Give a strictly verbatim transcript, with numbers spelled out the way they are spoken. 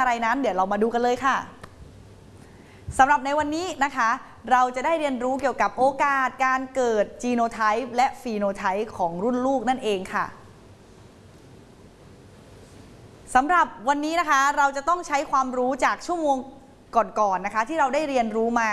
อะไรนั้นเดี๋ยวเรามาดูกันเลยค่ะสำหรับในวันนี้นะคะเราจะได้เรียนรู้เกี่ยวกับโอกาสการเกิดจีโนไทป์และฟีโนไทป์ของรุ่นลูกนั่นเองค่ะสำหรับวันนี้นะคะเราจะต้องใช้ความรู้จากชั่วโมงก่อนๆนะคะที่เราได้เรียนรู้มา